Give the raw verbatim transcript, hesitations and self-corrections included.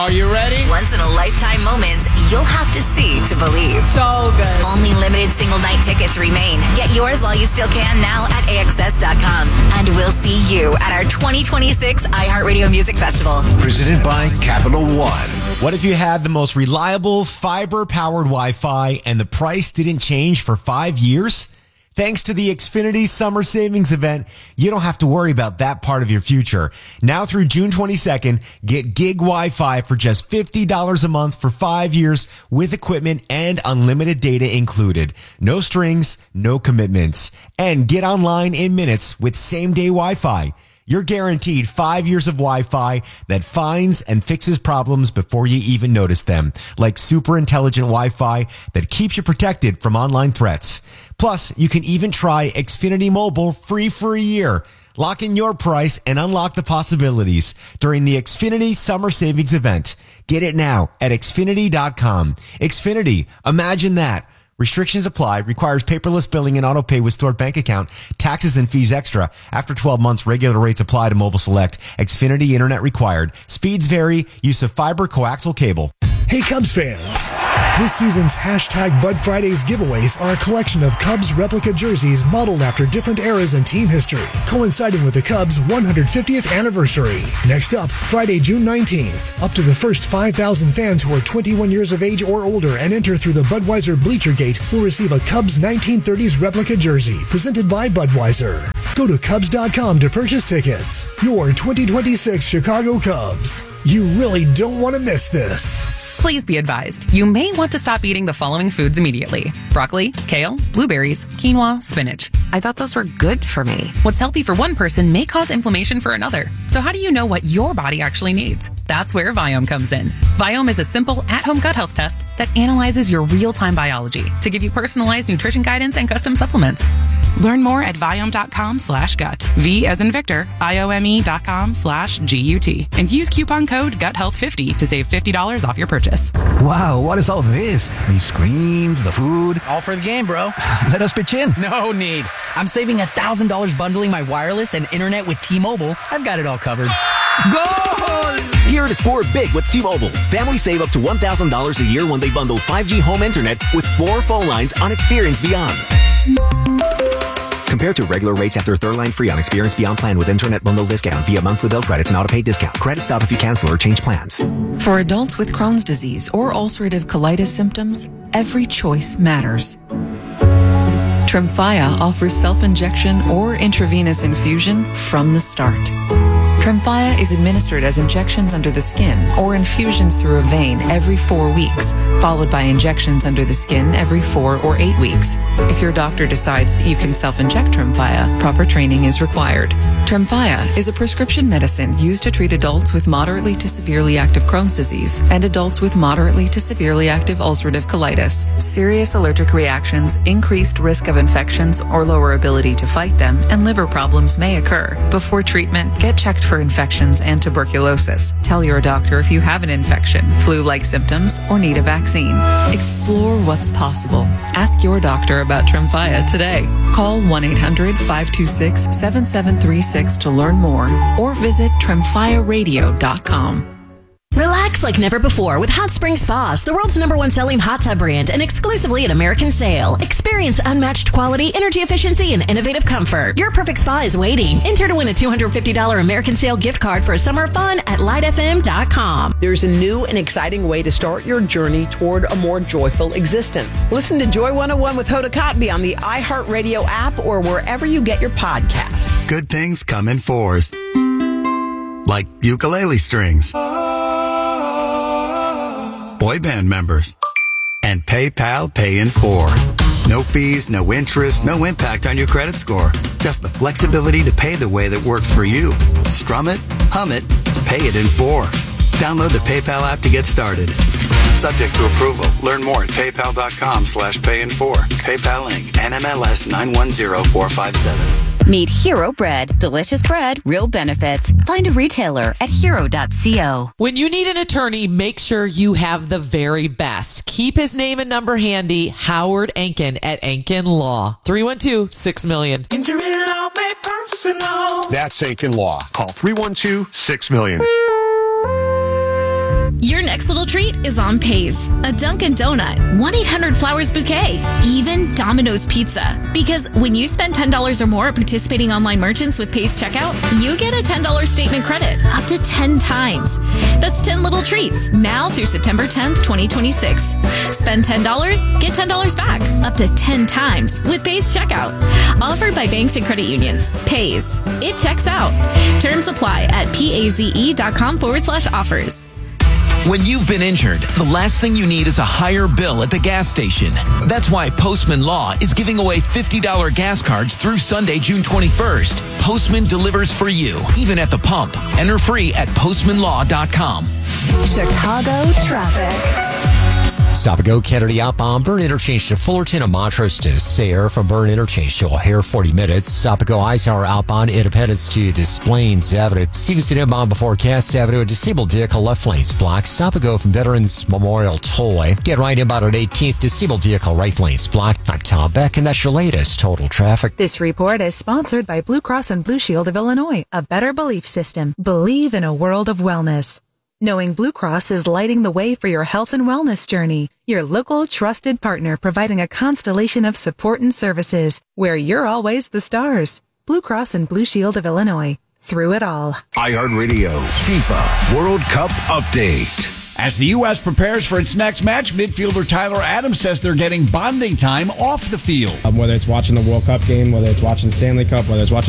Are you ready? Once in a lifetime moments you'll have to see to believe. So good. Only limited single night tickets remain. Get yours while you still can now at A X S dot com. And we'll see you at our twenty twenty-six iHeartRadio Music Festival. Presented by Capital One. What if you had the most reliable fiber-powered Wi-Fi and the price didn't change for five years? Thanks to the Xfinity Summer Savings Event, you don't have to worry about that part of your future. Now through June twenty-second, get gig Wi-Fi for just fifty dollars a month for five years with equipment and unlimited data included. No strings, no commitments. And get online in minutes with same-day Wi-Fi. You're guaranteed five years of Wi-Fi that finds and fixes problems before you even notice them, like super intelligent Wi-Fi that keeps you protected from online threats. Plus, you can even try Xfinity Mobile free for a year. Lock in your price and unlock the possibilities during the Xfinity Summer Savings Event. Get it now at Xfinity dot com. Xfinity, imagine that. Restrictions apply. Requires paperless billing and auto pay with stored bank account. Taxes and fees extra. After twelve months, regular rates apply to Mobile Select. Xfinity Internet required. Speeds vary. Use of fiber coaxial cable. Hey Cubs fans! This season's hashtag Bud Fridays giveaways are a collection of Cubs replica jerseys modeled after different eras in team history, coinciding with the Cubs' one hundred fiftieth anniversary. Next up, Friday, June nineteenth. Up to the first five thousand fans who are twenty-one years of age or older and enter through the Budweiser Bleacher Gate will receive a Cubs nineteen thirties replica jersey presented by Budweiser. Go to Cubs dot com to purchase tickets. Your twenty twenty-six Chicago Cubs. You really don't want to miss this. Please be advised, you may want to stop eating the following foods immediately. Broccoli, kale, blueberries, quinoa, spinach. I thought those were good for me. What's healthy for one person may cause inflammation for another. So how do you know what your body actually needs? That's where Viome comes in. Viome is a simple at-home gut health test that analyzes your real-time biology to give you personalized nutrition guidance and custom supplements. Learn more at Viome.com slash gut. V as in Victor, I-O-M-E dot com slash G-U-T. And use coupon code gut health fifty to save fifty dollars off your purchase. Wow, what is all this? These screens, the food. All for the game, bro. Let us pitch in. No need. I'm saving one thousand dollars bundling my wireless and internet with T-Mobile. I've got it all covered. Goal! Here to score big with T-Mobile. Families save up to one thousand dollars a year when they bundle five G home internet with four phone lines on Experience Beyond. Compared to regular rates after third line free on Experience Beyond plan with internet bundle discount via monthly bill credits and auto-pay discount. Credit stop if you cancel or change plans. For adults with Crohn's disease or ulcerative colitis symptoms, every choice matters. Tremfya offers self-injection or intravenous infusion from the start. Tremfya is administered as injections under the skin or infusions through a vein every four weeks, followed by injections under the skin every four or eight weeks. If your doctor decides that you can self-inject Tremfya, proper training is required. Tremfya is a prescription medicine used to treat adults with moderately to severely active Crohn's disease and adults with moderately to severely active ulcerative colitis. Serious allergic reactions, increased risk of infections or lower ability to fight them, and liver problems may occur. Before treatment, get checked for infections and tuberculosis. Tell your doctor if you have an infection, flu-like symptoms, or need a vaccine. Explore what's possible. Ask your doctor about Tremfya today. Call one eight hundred five two six seven seven three six to learn more or visit tremfya radio dot com. Relax like never before with Hot Spring Spas, the world's number one selling hot tub brand and exclusively at American Sale. Experience unmatched quality, energy efficiency, and innovative comfort. Your perfect spa is waiting. Enter to win a two hundred fifty dollars American Sale gift card for summer fun at light f m dot com. There's a new and exciting way to start your journey toward a more joyful existence. Listen to Joy one oh one with Hoda Kotb on the iHeartRadio app or wherever you get your podcasts. Good things come in fours. Like ukulele strings. Boy band members, and PayPal Pay in four. No fees, no interest, no impact on your credit score. Just the flexibility to pay the way that works for you. Strum it, hum it, pay it in four. Download the PayPal app to get started. Subject to approval. Learn more at paypal.com slash pay in four. PayPal Incorporated. N M L S nine one zero four five seven. Meet Hero Bread. Delicious bread, real benefits. Find a retailer at hero dot co. When you need an attorney, make sure you have the very best. Keep his name and number handy. Howard Enkin at Enkin Law. three one two, six million. Injury law, personal. That's Enkin Law. Call three one two, six million. Your next little treat is on Pace. A Dunkin' Donut, one eight hundred flowers bouquet, even Domino's Pizza. Because when you spend ten dollars or more at participating online merchants with Pace checkout, you get a ten dollars statement credit up to ten times. That's ten little treats now through September tenth, twenty twenty-six. Spend ten dollars, get ten dollars back up to ten times with Pace checkout. Offered by banks and credit unions. Pace. It checks out. Terms apply at paze.com forward slash offers. When you've been injured, the last thing you need is a higher bill at the gas station. That's why Postman Law is giving away fifty dollars gas cards through Sunday, June twenty-first. Postman delivers for you, even at the pump. Enter free at postman law dot com. Chicago traffic. Stop and go Kennedy outbound Burn Interchange to Fullerton and Montrose to Sayre. From Burn Interchange to O'Hare, forty minutes. Stop and go Eisenhower outbound Independence to Des Plaines Avenue. Stevenson inbound before Cass Avenue. A disabled vehicle left lane's blocked. Stop and go from Veterans Memorial Tollway. Get right inbound at eighteenth. Disabled vehicle right lane's blocked. I'm Tom Beck, and that's your latest total traffic. This report is sponsored by Blue Cross and Blue Shield of Illinois. A better belief system. Believe in a world of wellness. Knowing Blue Cross is lighting the way for your health and wellness journey. Your local trusted partner providing a constellation of support and services where you're always the stars. Blue Cross and Blue Shield of Illinois. Through it all. iHeartRadio FIFA World Cup Update. As the U S prepares for its next match, midfielder Tyler Adams says they're getting bonding time off the field. Um, whether it's watching the World Cup game, whether it's watching the Stanley Cup, whether it's watching